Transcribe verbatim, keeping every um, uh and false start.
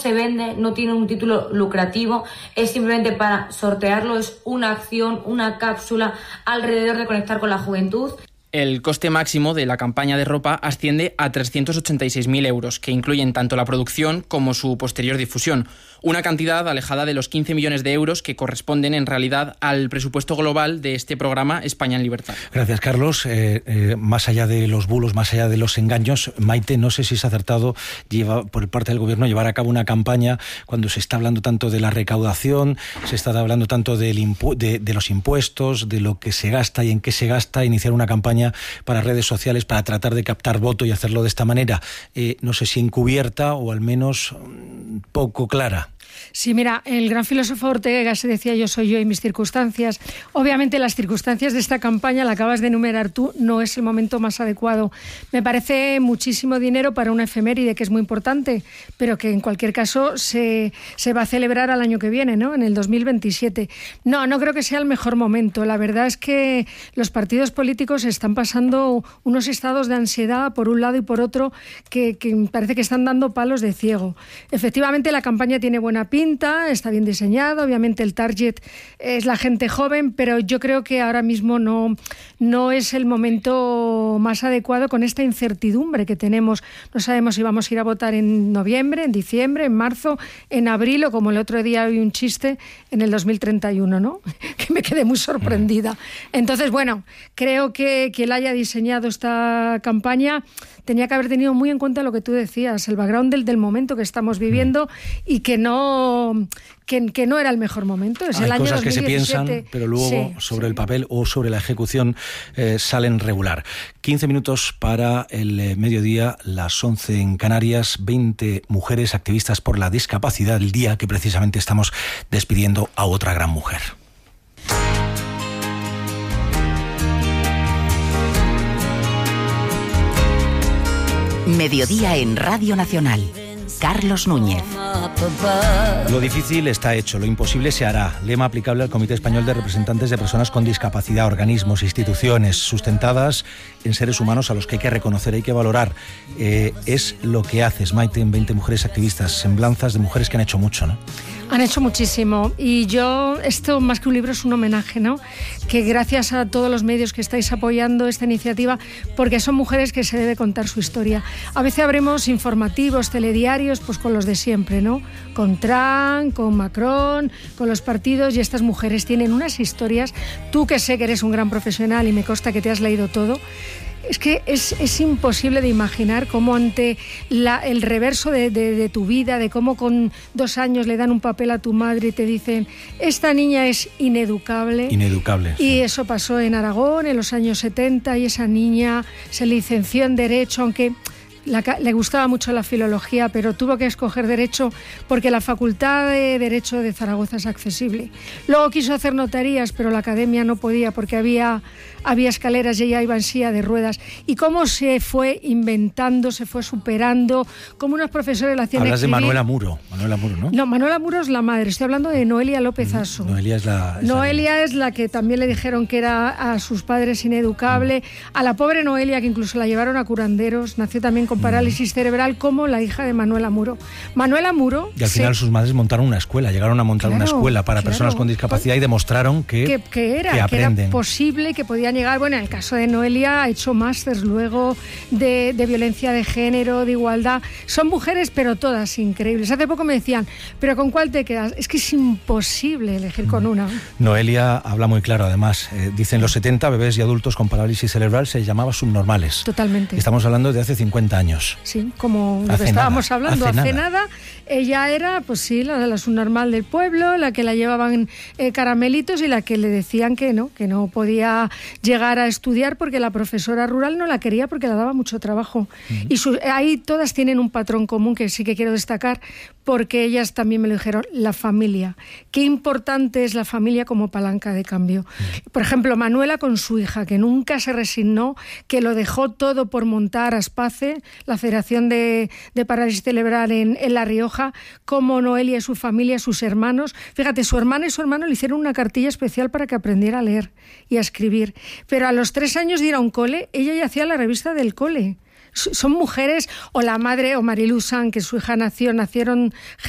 se vende, no tiene un título lucrativo, es simplemente para sortearlo, es una acción, una cápsula alrededor de conectar con la juventud. El coste máximo de la campaña de ropa asciende a trescientos ochenta y seis mil euros, que incluyen tanto la producción como su posterior difusión. Una cantidad alejada de los quince millones de euros que corresponden en realidad al presupuesto global de este programa España en Libertad. Gracias, Carlos. Eh, eh, más allá de los bulos, más allá de los engaños, Maite, no sé si es acertado lleva, por parte del Gobierno llevar a cabo una campaña cuando se está hablando tanto de la recaudación, se está hablando tanto del impu- de, de los impuestos, de lo que se gasta y en qué se gasta, iniciar una campaña para redes sociales para tratar de captar voto y hacerlo de esta manera. Eh, no sé si encubierta o al menos um, poco clara. Sí, mira, el gran filósofo Ortega se decía yo soy yo y mis circunstancias. Obviamente las circunstancias de esta campaña, la acabas de enumerar tú, no es el momento más adecuado. Me parece muchísimo dinero para una efeméride que es muy importante, pero que en cualquier caso se, se va a celebrar al año que viene, ¿no? En el dos mil veintisiete. No, no creo que sea el mejor momento. La verdad es que los partidos políticos están pasando unos estados de ansiedad por un lado y por otro que, que parece que están dando palos de ciego. Efectivamente la campaña tiene buena pinta, está bien diseñado, obviamente el target es la gente joven, pero yo creo que ahora mismo no, no es el momento más adecuado con esta incertidumbre que tenemos. No sabemos si vamos a ir a votar en noviembre, en diciembre, en marzo, en abril o como el otro día oí un chiste en el dos mil treinta y uno, ¿no? Que me quedé muy sorprendida. Entonces, bueno, creo que quien haya diseñado esta campaña tenía que haber tenido muy en cuenta lo que tú decías, el background del, del momento que estamos viviendo y que no, que, que no era el mejor momento. Es Hay el año cosas dos mil diecisiete. Que se piensan, pero luego sí, sobre sí. el papel o sobre la ejecución eh, salen regular. quince minutos para el eh, mediodía, las once en Canarias, veinte mujeres activistas por la discapacidad, el día que precisamente estamos despidiendo a otra gran mujer. Mediodía en Radio Nacional. Carlos Núñez. Lo difícil está hecho, lo imposible se hará. Lema aplicable al Comité Español de Representantes de Personas con Discapacidad, organismos, instituciones sustentadas en seres humanos a los que hay que reconocer, hay que valorar. Eh, es lo que haces, Maite, en veinte mujeres activistas, semblanzas de mujeres que han hecho mucho, ¿no? Han hecho muchísimo y yo, esto más que un libro es un homenaje, ¿no? Que gracias a todos los medios que estáis apoyando esta iniciativa, porque son mujeres que se debe contar su historia. A veces habremos informativos, telediarios, pues con los de siempre, ¿no? Con Trump, con Macron, con los partidos, y estas mujeres tienen unas historias. Tú que sé que eres un gran profesional y me consta que te has leído todo, es que es, es imposible de imaginar cómo ante la, el reverso de, de, de tu vida, de cómo con dos años le dan un papel a tu madre y te dicen esta niña es ineducable. Ineducable. Y sí. Eso pasó en Aragón en los años setenta y esa niña se licenció en Derecho, aunque La, le gustaba mucho la filología, pero tuvo que escoger Derecho porque la Facultad de Derecho de Zaragoza es accesible. Luego quiso hacer notarías, pero la academia no podía porque había, había escaleras y ella iba en silla de ruedas. Y cómo se fue inventando, se fue superando, cómo unos profesores la hacían Hablas escribir. de Manuela Muro, Manuela Muro, ¿no? No, Manuela Muro es la madre, estoy hablando de Noelia López Aso. Noelia es la... Es Noelia la... es la que también le dijeron que era a sus padres ineducable. A la pobre Noelia, que incluso la llevaron a curanderos, nació también con parálisis cerebral, como la hija de Manuela Muro. Manuela Muro... Y al final se... sus madres montaron una escuela, llegaron a montar claro, una escuela para claro. personas con discapacidad y demostraron que, que, que, era, que aprenden. Que era posible, que podían llegar... Bueno, en el caso de Noelia ha hecho másters luego de, de violencia de género, de igualdad. Son mujeres, pero todas increíbles. Hace poco me decían, ¿pero con cuál te quedas? Es que es imposible elegir con una. Noelia habla muy claro, además. Eh, dice, en los setenta, bebés y adultos con parálisis cerebral se llamaba subnormales. Totalmente. Estamos hablando de hace cincuenta años. Sí, como lo hace que estábamos nada, hablando. Hace, hace nada. nada, ella era, pues sí, la, la subnormal del pueblo, la que la llevaban eh, caramelitos y la que le decían que no, que no podía llegar a estudiar porque la profesora rural no la quería porque le daba mucho trabajo. Uh-huh. Y su, ahí todas tienen un patrón común que sí que quiero destacar, porque ellas también me lo dijeron, la familia. Qué importante es la familia como palanca de cambio. Uh-huh. Por ejemplo, Manuela con su hija, que nunca se resignó, que lo dejó todo por montar Aspace, la Federación de, de Parálisis Cerebral en, en La Rioja, como Noelia y su familia, sus hermanos. Fíjate, su hermana y su hermano le hicieron una cartilla especial para que aprendiera a leer y a escribir. Pero a los tres años de ir a un cole, ella ya hacía la revista del cole. Son mujeres, o la madre, o Marilu San, que su hija nació, nacieron